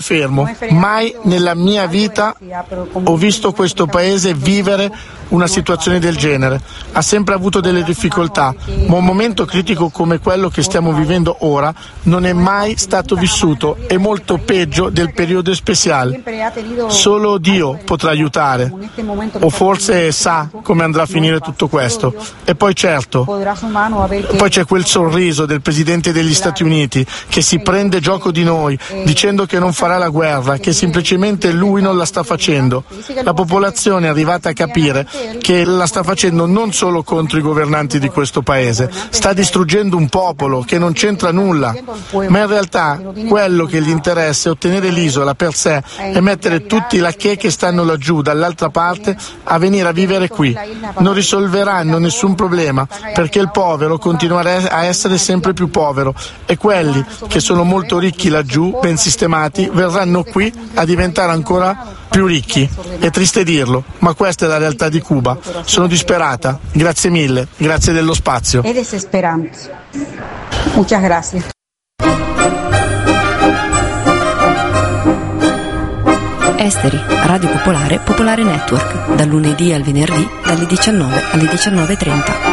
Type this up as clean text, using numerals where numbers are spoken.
confermo, mai nella mia vita ho visto questo paese vivere una situazione del genere. Ha sempre avuto delle difficoltà, ma un momento critico come quello che stiamo vivendo ora non è mai stato vissuto, è molto peggio del periodo speciale. Solo Dio potrà aiutare, o forse sa come andrà a finire tutto questo. E poi certo, poi c'è quel sorriso del Presidente degli Stati Uniti che si prende gioco di noi, dicendo che non farà la guerra, che semplicemente lui non la sta facendo. La popolazione è arrivata a capire che la sta facendo non solo contro i governanti di questo paese, sta distruggendo un popolo che non c'entra nulla, ma in realtà quello che gli interessa è ottenere l'isola per sé e mettere tutti i lacchè che stanno laggiù dall'altra parte a venire a vivere qui. Non risolveranno nessun problema, perché il povero continuerà a essere sempre più povero e quelli che sono molto ricchi laggiù, ben sistemati, verranno qui a diventare ancora più ricchi. È triste dirlo, ma questa è la realtà di Cuba. Sono disperata. Grazie mille, grazie dello spazio. È desesperante. Muchas gracias. Esteri, Radio Popolare, Popolare Network, dal lunedì al venerdì, dalle 19 alle 19:30.